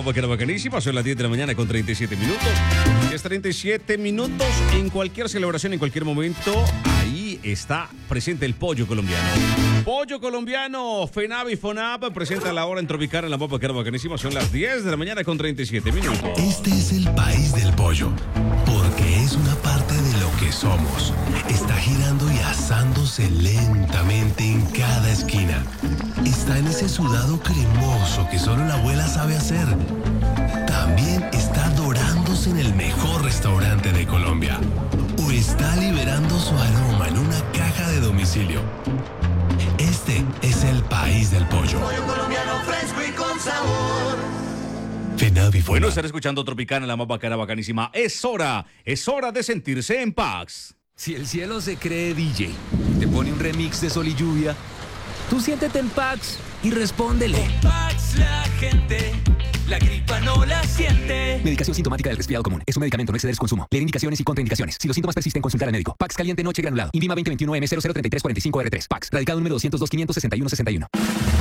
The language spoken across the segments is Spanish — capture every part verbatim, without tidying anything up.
Mopa que era bacanísima. Son las diez de la mañana con treinta y siete minutos. diez treinta y siete minutos. En cualquier celebración, en cualquier momento, ahí está presente el pollo colombiano. Pollo colombiano, FENAV y FONAP presenta la hora en Tropicana en la Mopa que era bacanísima. Son las diez de la mañana con treinta y siete minutos. Este es el país del pollo, porque es una parte de lo que somos. Está girando y asándose lentamente en cada esquina. Está en ese sudado cremoso que solo la abuela sabe hacer. También está dorándose en el mejor restaurante de Colombia. O está liberando su aroma en una caja de domicilio. Este es el país del pollo. Pollo colombiano fresco y con sabor. FENAV y FONAP. Bueno, estar escuchando Tropicana, la más bacana, bacanísima. Es hora, es hora de sentirse en paz. Si el cielo se cree D J, te pone un remix de Sol y Lluvia, tú siéntete en Pax y respóndele. En Pax la gente, la gripa no la siente. Medicación sintomática del resfriado común. Es un medicamento, no exceder su consumo. Leer indicaciones y contraindicaciones. Si los síntomas persisten, consultar al médico. Pax caliente noche granulado. Invima veinte veintiuno M cero cero treinta y tres cuarenta y cinco R tres. Pax. Radicado número doscientos dos quinientos sesenta y uno sesenta y uno.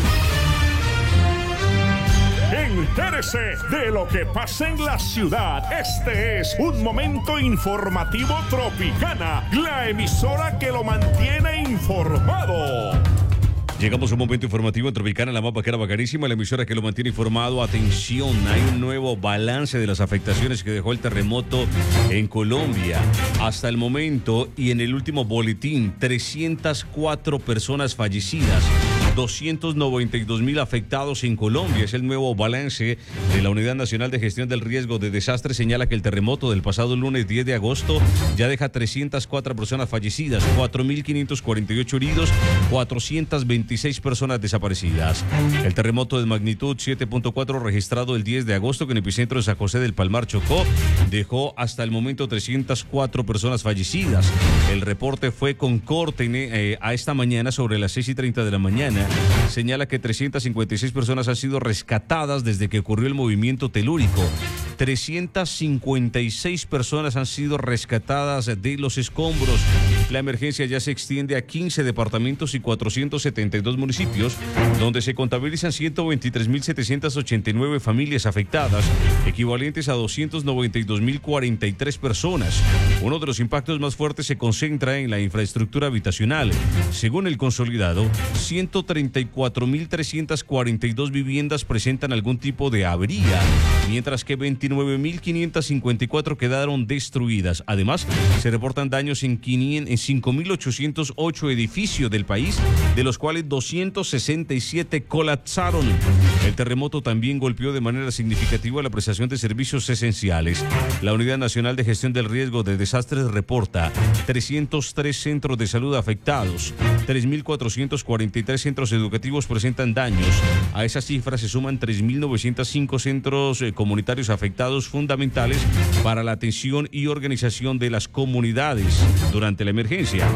Entérese de lo que pasa en la ciudad. Este es un momento informativo Tropicana, la emisora que lo mantiene informado. Llegamos a un momento informativo en Tropicana, la mapa que era bacanísima, la emisora que lo mantiene informado. Atención, hay un nuevo balance de las afectaciones que dejó el terremoto en Colombia. Hasta el momento y en el último boletín, trescientas cuatro personas fallecidas. doscientos noventa y dos mil afectados en Colombia. Es el nuevo balance de la Unidad Nacional de Gestión del Riesgo de Desastre. Señala que el terremoto del pasado lunes diez de agosto ya deja trescientas cuatro personas fallecidas, cuatro mil quinientos cuarenta y ocho heridos, cuatrocientas veintiséis personas desaparecidas. El terremoto de magnitud siete punto cuatro registrado el diez de agosto en el epicentro de San José del Palmar, Chocó, dejó hasta el momento trescientas cuatro personas fallecidas. El reporte fue con corte eh, a esta mañana sobre las seis y treinta de la mañana. Señala que trescientas cincuenta y seis personas han sido rescatadas desde que ocurrió el movimiento telúrico. trescientas cincuenta y seis personas han sido rescatadas de los escombros. La emergencia ya se extiende a quince departamentos y cuatrocientos setenta y dos municipios, donde se contabilizan ciento veintitrés mil setecientas ochenta y nueve familias afectadas, equivalentes a doscientos noventa y dos mil cuarenta y tres personas. Uno de los impactos más fuertes se concentra en la infraestructura habitacional. Según el consolidado, ciento treinta y cuatro mil trescientas cuarenta y dos viviendas presentan algún tipo de avería, mientras que veintinueve mil quinientas cincuenta y cuatro quedaron destruidas. Además, se reportan daños en cinco mil ochocientos ocho edificios del país, de los cuales doscientos sesenta y siete colapsaron. El terremoto también golpeó de manera significativa la prestación de servicios esenciales. La Unidad Nacional de Gestión del Riesgo de Desastres reporta trescientos tres centros de salud afectados, tres mil cuatrocientos cuarenta y tres centros educativos presentan daños. A esas cifras se suman tres mil novecientos cinco centros eh, comunitarios afectados, fundamentales para la atención y organización de las comunidades durante la emergencia.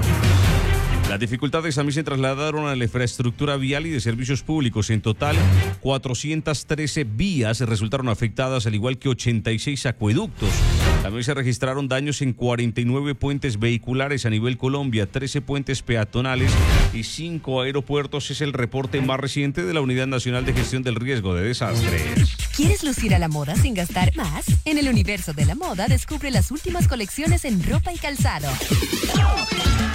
Las dificultades también se trasladaron a la infraestructura vial y de servicios públicos. En total, cuatrocientas trece vías resultaron afectadas, al igual que ochenta y seis acueductos. También se registraron daños en cuarenta y nueve puentes vehiculares a nivel Colombia, trece puentes peatonales y cinco aeropuertos. Es el reporte más reciente de la Unidad Nacional de Gestión del Riesgo de Desastres. ¿Quieres lucir a la moda sin gastar más? En el universo de la moda, descubre las últimas colecciones en ropa y calzado.